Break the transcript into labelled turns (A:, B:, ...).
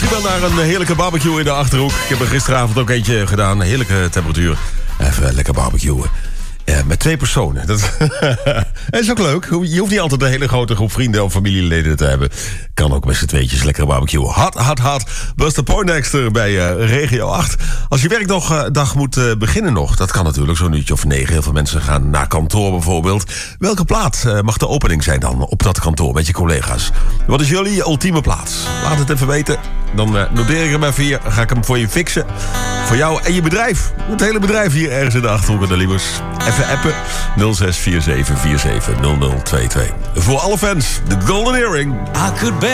A: wel naar een heerlijke barbecue in de Achterhoek. Ik heb er gisteravond ook eentje gedaan. Heerlijke temperatuur. Even lekker barbecuen. Met 2 personen. Dat is ook leuk. Je hoeft niet altijd een hele grote groep vrienden of familieleden te hebben. Kan ook met z'n tweetjes lekker barbecuen. Hot. Buster Poindexter bij Regio 8. Als je werkdag moet beginnen nog. Dat kan natuurlijk zo'n uurtje of 9. Heel veel mensen gaan naar kantoor bijvoorbeeld. Welke plaat mag de opening zijn dan op dat kantoor met je collega's? Wat is jullie ultieme plaats? Laat het even weten. Dan noteer ik hem even hier. Ga ik hem voor je fixen. Voor jou en je bedrijf. Het hele bedrijf hier ergens in de Achterhoek, de lievers. Even appen 0647470022. Voor alle fans, de Golden Earring.